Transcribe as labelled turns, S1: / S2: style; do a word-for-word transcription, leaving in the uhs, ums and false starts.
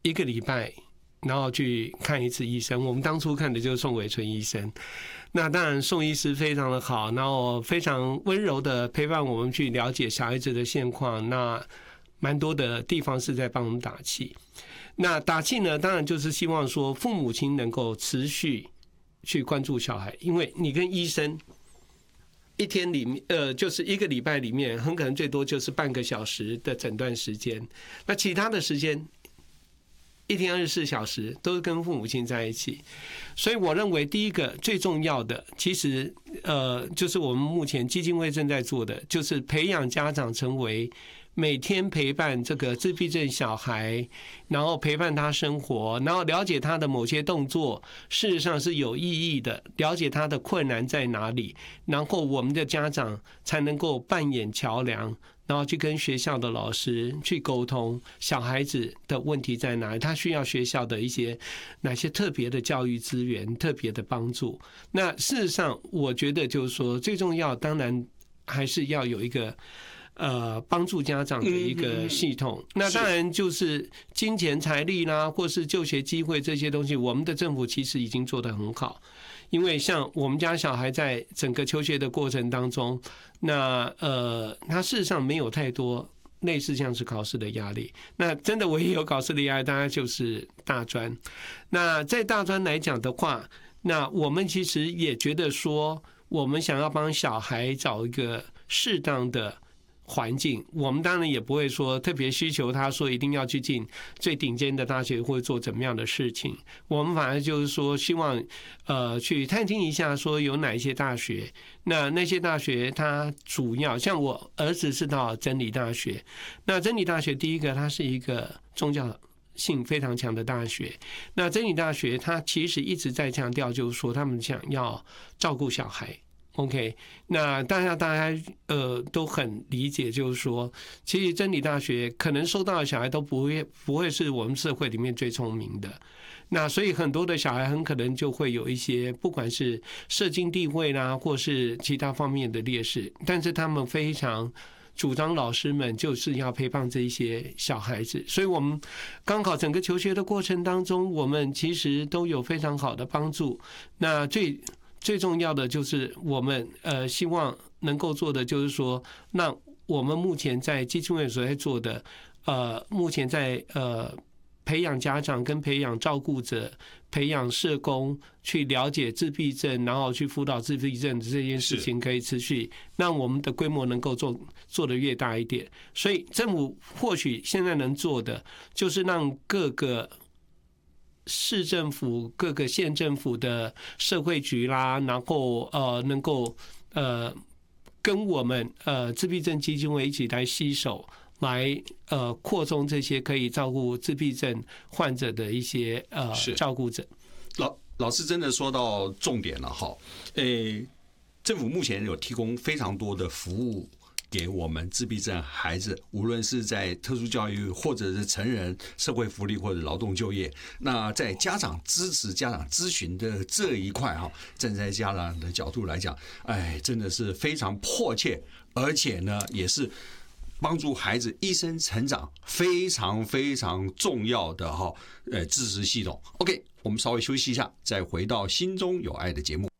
S1: 一个礼拜，然后去看一次医生。我们当初看的就是宋伟纯医生。那当然，宋医师非常的好，然后非常温柔的陪伴我们去了解小孩子的现况。那蛮多的地方是在帮我们打气。那打气呢，当然就是希望说父母亲能够持续去关注小孩，因为你跟医生一天里面，呃，就是一个礼拜里面，很可能最多就是半个小时的诊断时间。那其他的时间，一天二十四小时都是跟父母亲在一起。所以我认为第一个最重要的，其实呃，就是我们目前基金会正在做的，就是培养家长成为每天陪伴这个自闭症小孩，然后陪伴他生活，然后了解他的某些动作事实上是有意义的，了解他的困难在哪里，然后我们的家长才能够扮演桥梁，然后去跟学校的老师去沟通小孩子的问题在哪里，他需要学校的一些哪些特别的教育资源、特别的帮助。那事实上，我觉得就是说，最重要当然还是要有一个呃帮助家长的一个系统。那当然就是金钱、财力啦，或是就学机会这些东西，我们的政府其实已经做得很好。因为像我们家小孩在整个求学的过程当中，那呃，他事实上没有太多类似像是考试的压力。那真的唯一有考试的压力，当然就是大专。那在大专来讲的话，那我们其实也觉得说，我们想要帮小孩找一个适当的环境，我们当然也不会说特别需求他说一定要去进最顶尖的大学或者做怎么样的事情。我们反而就是说希望呃去探听一下说有哪一些大学，那那些大学它主要像我儿子是到真理大学，那真理大学第一个它是一个宗教性非常强的大学，那真理大学它其实一直在强调就是说他们想要照顾小孩。OK， 那大家大家呃都很理解，就是说，其实真理大学可能收到的小孩都不会不会是我们社会里面最聪明的，那所以很多的小孩很可能就会有一些不管是社经地位啦，或是其他方面的劣势，但是他们非常主张老师们就是要陪伴这一些小孩子，所以我们刚好整个求学的过程当中，我们其实都有非常好的帮助。那最最重要的就是我们呃希望能够做的就是说，那我们目前在基金会所在做的，呃，目前在呃培养家长跟培养照顾者、培养社工，去了解自闭症，然后去辅导自闭症的这件事情可以持续，让我们的规模能够做做得越大一点。所以政府或许现在能做的，就是让各个市政府、各个县政府的社会局啦，然后呃能够呃跟我们呃自闭症基金会一起来携手，来呃扩充这些可以照顾自闭症患者的一些呃照顾者。
S2: 老老师真的说到重点了哈，诶，政府目前有提供非常多的服务给我们自闭症孩子，无论是在特殊教育，或者是成人社会福利，或者劳动就业。那在家长支持、家长咨询的这一块哈，站在家长的角度来讲，哎，真的是非常迫切，而且呢，也是帮助孩子一生成长非常非常重要的哈，呃，支持系统。OK， 我们稍微休息一下，再回到心中有爱的节目。